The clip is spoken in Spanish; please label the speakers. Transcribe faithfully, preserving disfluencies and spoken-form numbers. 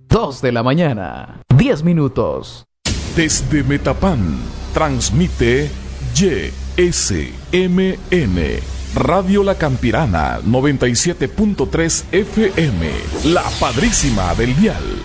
Speaker 1: dos de la mañana, diez minutos.
Speaker 2: Desde Metapán, transmite Y S M N, Radio La Campirana, noventa y siete punto tres F M, la padrísima del dial.